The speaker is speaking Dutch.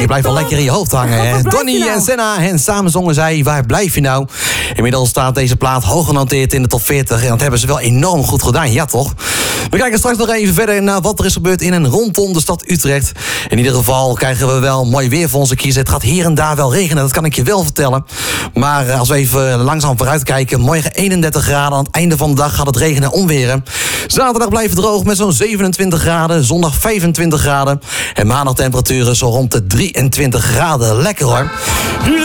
Je blijft wel lekker in je hoofd hangen, hè? Donny en Senna, en samen zongen zij Waar blijf je nou? Inmiddels staat deze plaat hoog genoteerd in de top 40. En dat hebben ze wel enorm goed gedaan, ja toch? We kijken straks nog even verder naar wat er is gebeurd in en rondom de stad Utrecht. In ieder geval krijgen we wel mooi weer voor onze kiezen. Het gaat hier en daar wel regenen, dat kan ik je wel vertellen. Maar als we even langzaam vooruit kijken, morgen 31 graden. Aan het einde van de dag gaat het regenen en onweren. Zaterdag blijft het droog met zo'n 27 graden. Zondag 25 graden. En maandag temperaturen zo rond de 23 graden. Lekker hoor.